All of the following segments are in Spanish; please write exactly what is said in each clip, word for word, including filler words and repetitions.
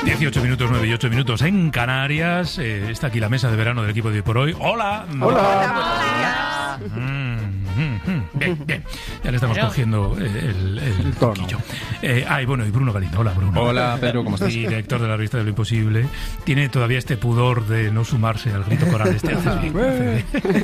dieciocho minutos, nueve y ocho minutos en Canarias. Eh, está aquí la mesa de verano del equipo de Hoy por Hoy. ¡Hola! ¡Hola! Hola. Mm, mm, mm. Bien, bien. Ya le estamos Pero... cogiendo el, el, el toquillo. Eh, ay, bueno, y Bruno Galindo. Hola, Bruno. Hola, Pedro, ¿cómo estás? Director de la revista de Lo Imposible. Tiene todavía este pudor de no sumarse al grito coral este. Haces bien, haces bien.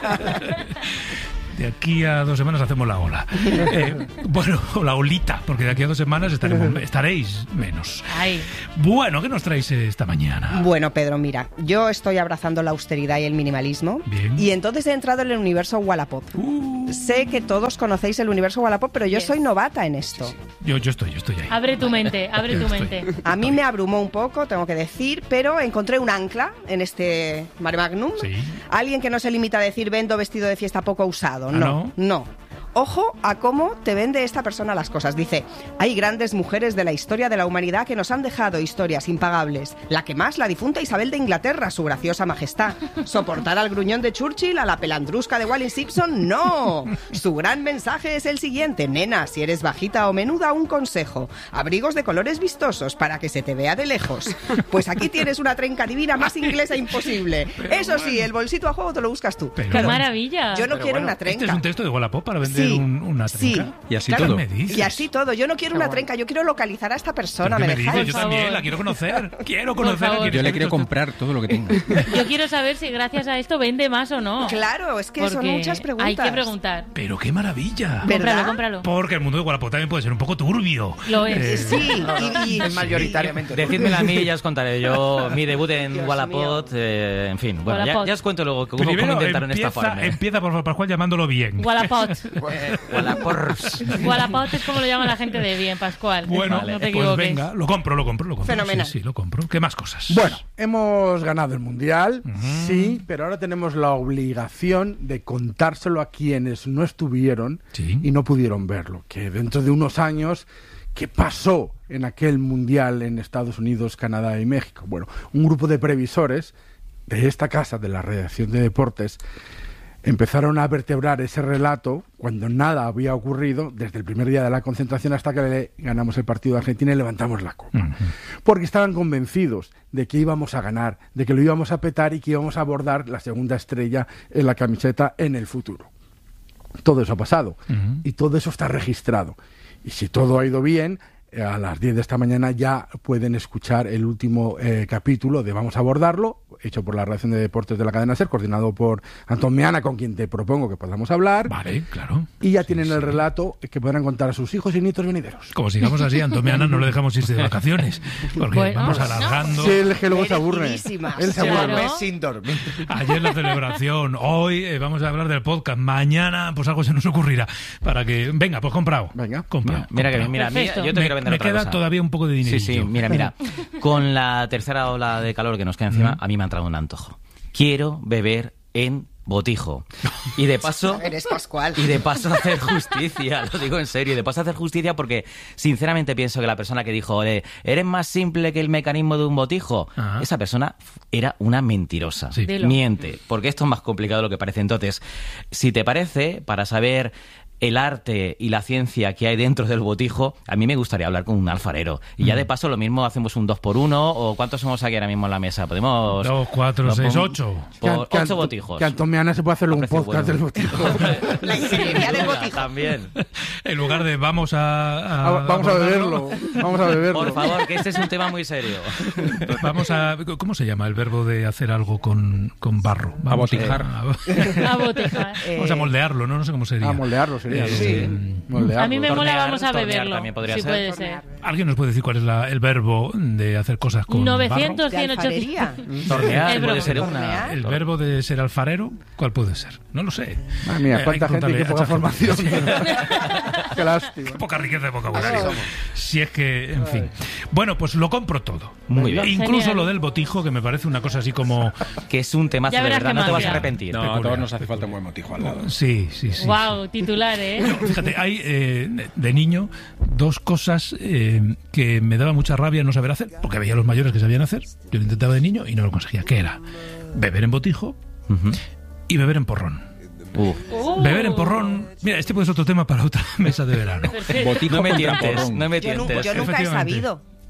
De aquí a dos semanas hacemos la ola. Eh, bueno, o la olita, porque de aquí a dos semanas estaremos, estaréis menos. Ay. Bueno, ¿qué nos traéis esta mañana? Bueno, Pedro, mira, yo estoy abrazando la austeridad y el minimalismo. Bien. Y entonces he entrado en el universo Wallapop. Uh. Sé que todos conocéis el universo Wallapop, pero yo Yes. soy novata en esto. Sí, sí. Yo, yo estoy, yo estoy ahí. Abre tu mente, abre tu Estoy. mente. A mí me abrumó un poco, tengo que decir, pero encontré un ancla en este Mare Magnum. Sí. Alguien que no se limita a decir vendo vestido de fiesta poco usado. ¿Ah, No, no? no. Ojo a cómo te vende esta persona las cosas. Dice, hay grandes mujeres de la historia de la humanidad que nos han dejado historias impagables. La que más, la difunta Isabel de Inglaterra, su graciosa majestad. Soportar al gruñón de Churchill, a la pelandrusca de Wallis Simpson, no. Su gran mensaje es el siguiente. Nena, si eres bajita o menuda, un consejo. Abrigos de colores vistosos para que se te vea de lejos. Pues aquí tienes una trenca divina más inglesa imposible. Eso sí, el bolsito a juego te lo buscas tú. Pero ¡Qué bueno, maravilla! Yo no quiero una trenca. ¿Este es un texto de Wallapop para vender Sí, un, una sí. trenca? Y así Claro. todo. ¿Qué me dices? Y así todo. Yo no quiero una trenca, yo quiero localizar a esta persona. ¿Pero ¿Me qué me dejáis? dices? Yo Por también favor. la quiero conocer. Quiero Por conocer. favor. Yo le quiero comprar todo lo que tenga. Yo quiero saber si gracias a esto vende más o no. Claro, es que son Porque muchas preguntas. hay que preguntar. Pero qué maravilla. ¿Verdad? Cómpralo, cómpralo. Porque el mundo de Wallapop también puede ser un poco turbio. Lo es. Eh, Sí, y, y- Es mayoritariamente. Decídmela a mí y ya os contaré yo mi debut en Dios Wallapop. Eh, en fin, bueno, ya, Wallapop. ya os cuento luego cómo, Primero cómo intentaron empieza, estafarme. empieza por favor, Pascual, llamándolo bien. Wallapop. Eh, Wallapors. Wallapop es como lo llama la gente de bien, Pascual. Bueno, no te pues equivoques. venga, lo compro, lo compro, lo compro. Fenomenal. Sí, sí, lo compro. ¿Qué más cosas? Bueno, hemos ganado el Mundial, sí, pero ahora tenemos la obligación de contárselo a quienes no estuvieron Sí. y no pudieron verlo. Que dentro de unos años, ¿qué pasó en aquel Mundial en Estados Unidos, Canadá y México? Bueno, un grupo de previsores de esta casa, de la redacción de deportes, empezaron a vertebrar ese relato cuando nada había ocurrido desde el primer día de la concentración hasta que le ganamos el partido de Argentina y levantamos la copa. Ujú. Porque estaban convencidos de que íbamos a ganar, de que lo íbamos a petar y que íbamos a abordar la segunda estrella en la camiseta en el futuro. Todo eso ha pasado Ujú. y todo eso está registrado. Y si todo ha ido bien, eh, a las diez de esta mañana ya pueden escuchar el último eh, capítulo de Vamos a abordarlo, hecho por la redacción de deportes de la cadena SER, coordinado por Antón Meana, con quien te propongo que podamos hablar. Vale, claro. Y ya Sí, tienen el sí. relato que podrán contar a sus hijos y nietos venideros. Como sigamos así, Antomiana no le dejamos irse de vacaciones. Porque Bueno, vamos no. alargando. Sí, él que luego se aburre. Merecidísimas. Él se Claro. aburre. aburre. ¿No? Sin dormir. Ayer la celebración, hoy eh, vamos a hablar del podcast, mañana pues algo se nos ocurrirá para que... Venga, pues comprado. Venga. Comprado. Mira que bien, comprado. mira, a mí- Perfecto. yo te me, quiero vender me otra queda cosa. todavía un poco de dinero. Sí, sí, mira, mira. Con la tercera ola de calor que nos queda encima, a mí me ha entrado un antojo. Quiero beber en botijo. Y de paso... Eres Pascual. Y de paso hacer justicia, lo digo en serio, y de paso hacer justicia porque sinceramente pienso que la persona que dijo, eh, eres más simple que el mecanismo de un botijo, Ajá. esa persona era una mentirosa. Sí. Dilo. Miente, porque esto es más complicado de lo que parece. Entonces, si te parece, para saber el arte y la ciencia que hay dentro del botijo, a mí me gustaría hablar con un alfarero. Y ya de paso lo mismo hacemos un dos por uno, o ¿cuántos somos aquí ahora mismo en la mesa? Podemos... Dos, cuatro, lo seis, pon- ocho. Por Que Anto- ocho botijos. Que Antomiana se puede hacerle A un precio podcast bueno. del botijo. La ingeniería del botijo. También. En lugar de vamos a... a- Ah, Vamos a abordarlo, beberlo. Vamos a beberlo. Por favor, que este es un tema muy serio. Vamos a... ¿Cómo se llama el verbo de hacer algo con, con barro? Vamos Abotijar. A, A botijar. vamos a moldearlo, ¿no? No sé cómo sería. A moldearlo sería. Eh, Sí. Moldearlo. A mí me mola, Tornear, vamos a tornear beberlo. también podría Sí, ser. puede ser. ¿Alguien nos puede decir cuál es la- el verbo de hacer cosas con novecientos, De cien, ochocientos. alfarería. Tornear Es puede broma. ser Tornear. una... El verbo de ser alfarero, ¿cuál puede ser? No lo sé. Madre mía, Eh, cuánta hay que gente y qué preguntarle poca a formación. ChatGPT. Qué lástima. Qué poca riqueza de vocabulario. Si es que, en fin. Bueno, pues lo compro todo. Muy bien. Incluso Genial. lo del botijo, que me parece una cosa así como... Que es un temazo Ya de verás verdad, qué no te vas magia. a arrepentir. No, a Peculiar. todos nos hace falta un buen motijo al lado. Sí, sí, sí. Wow, titular, ¿eh? sí. Fíjate, hay eh, de- de niño dos cosas eh, que me daba mucha rabia no saber hacer, porque veía a los mayores que sabían hacer. Yo lo intentaba de niño y no lo conseguía. ¿Qué era? Beber en botijo Ujú. y beber en porrón. Uf. Oh. Beber en porrón... Mira, este puede ser otro tema para otra mesa de verano. Perfecto. Botijo No me contra tientes, porrón. no me Yo, nu- tientes. yo nunca he Efectivamente. sabido.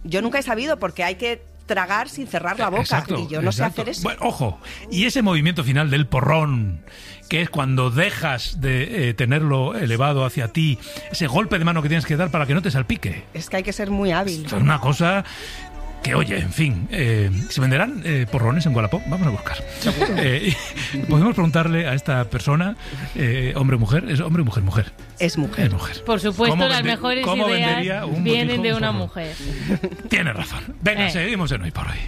Yo nunca he sabido porque hay que tragar sin cerrar la boca. Exacto, y yo no exacto. sé hacer eso. Bueno, ojo, y ese movimiento final del porrón, que es cuando dejas de eh, tenerlo elevado hacia ti, ese golpe de mano que tienes que dar para que no te salpique. Es que hay que ser muy hábil. Es una cosa que, oye, en fin, eh, ¿se venderán eh, porrones en Wallapop? Vamos a buscar. Eh, podemos preguntarle a esta persona, eh, hombre o mujer, es hombre o mujer, mujer. Es mujer. Es mujer. Por supuesto, ¿Cómo las vende- mejores cómo ideas vendería un vienen botijo de un una porrón? mujer. Tienes razón. Venga, Eh. seguimos en Hoy por Hoy.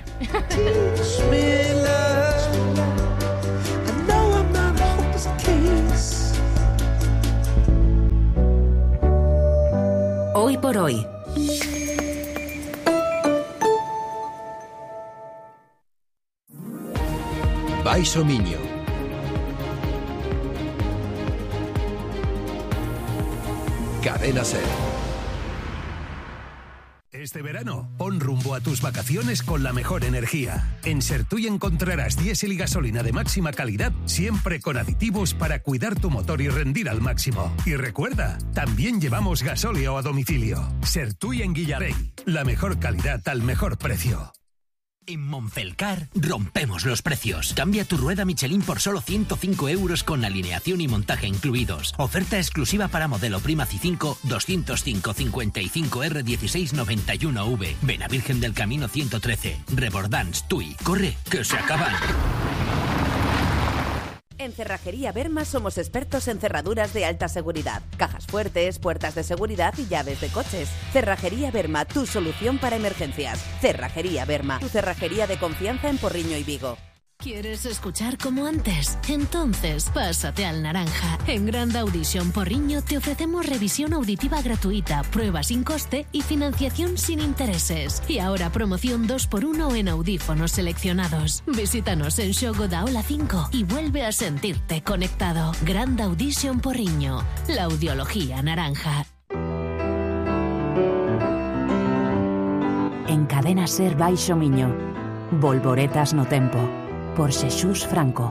Hoy por hoy. Baixo Miño. Cadena Ser. Este verano, pon rumbo a tus vacaciones con la mejor energía. En Sertuy encontrarás diésel y gasolina de máxima calidad, siempre con aditivos para cuidar tu motor y rendir al máximo. Y recuerda, también llevamos gasóleo a domicilio. Sertuy en Guillarey, la mejor calidad al mejor precio. En Monfelcar rompemos los precios. Cambia tu rueda Michelin por solo ciento cinco euros con alineación y montaje incluidos. Oferta exclusiva para modelo Prima C cinco doscientos cinco cincuenta y cinco R dieciséis noventa y uno V. Vena Virgen del Camino ciento trece. Rebordans, Tui. Corre, que se acaban. En Cerrajería Berma somos expertos en cerraduras de alta seguridad, cajas fuertes, puertas de seguridad y llaves de coches. Cerrajería Berma, tu solución para emergencias. Cerrajería Berma, tu cerrajería de confianza en Porriño y Vigo. ¿Quieres escuchar como antes? Entonces, pásate al Naranja. En Grand Audition Porriño te ofrecemos revisión auditiva gratuita, prueba sin coste y financiación sin intereses. Y ahora promoción dos por uno en audífonos seleccionados. Visítanos en Xogo da Ola cinco y vuelve a sentirte conectado. Grand Audition Porriño, la audiología naranja. En Cadena Ser Baixo Miño, Volvoretas no tempo, por Xesús Franco.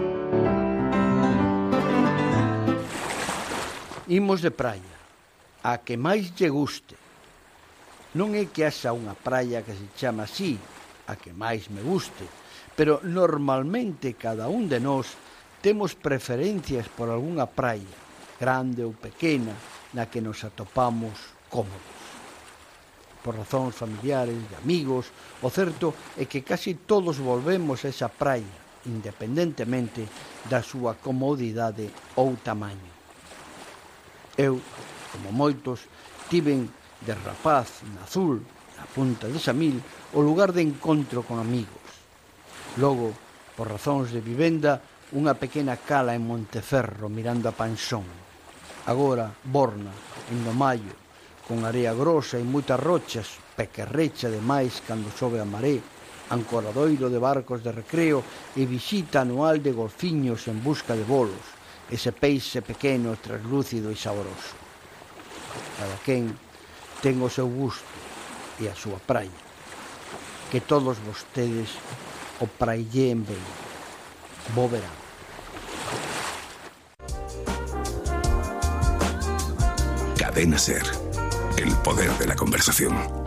Imos de praia, a que máis lle guste. Non é que haxa unha praia que se chama así, a que máis me guste, pero normalmente cada un de nós temos preferencias por algunha praia, grande ou pequena, na que nos atopamos cómodos. Por razóns familiares, de amigos, o certo é que casi todos volvemos a esa praia, independentemente da súa comodidade ou tamaño. Eu, como moitos, tiven de rapaz na Azul, na Punta de Samil, o lugar de encontro con amigos. Logo, por razóns de vivenda, unha pequena cala en Monteferro mirando a Pansón. Agora, Borna, en Nomallo, con area grosa e moitas rochas, pequerrecha demais cando sobe a maré, ancoradoiro de barcos de recreo e visita anual de golfiños en busca de bolos, ese peixe pequeno, translúcido e saboroso. Cada quen ten o seu gusto e a súa praia. Que todos vostedes o prailleen ben. Bo verán. Cadena Ser. El poder de la conversación.